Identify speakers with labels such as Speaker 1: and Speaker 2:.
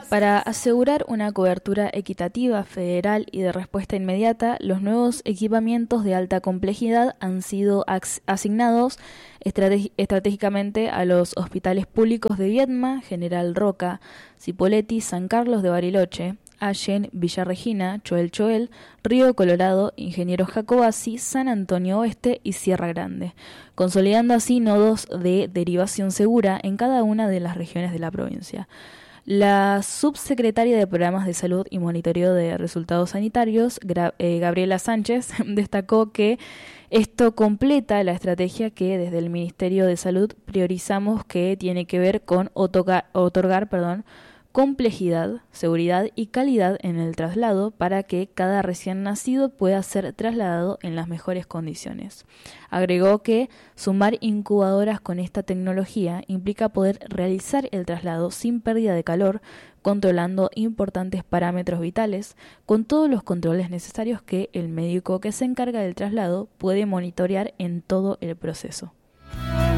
Speaker 1: Para asegurar una cobertura equitativa, federal y de respuesta inmediata, los nuevos equipamientos de alta complejidad han sido asignados estratégicamente a los hospitales públicos de Viedma, General Roca, Cipolletti, San Carlos de Bariloche, Allen, Villa Regina, Choel, Río Colorado, Ingeniero Jacobacci, San Antonio Oeste y Sierra Grande, consolidando así nodos de derivación segura en cada una de las regiones de la provincia. La subsecretaria de Programas de Salud y Monitoreo de Resultados Sanitarios, Gabriela Sánchez, destacó que esto completa la estrategia que desde el Ministerio de Salud priorizamos, que tiene que ver con otorgar complejidad, seguridad y calidad en el traslado para que cada recién nacido pueda ser trasladado en las mejores condiciones. Agregó que sumar incubadoras con esta tecnología implica poder realizar el traslado sin pérdida de calor, controlando importantes parámetros vitales, con todos los controles necesarios que el médico que se encarga del traslado puede monitorear en todo el proceso.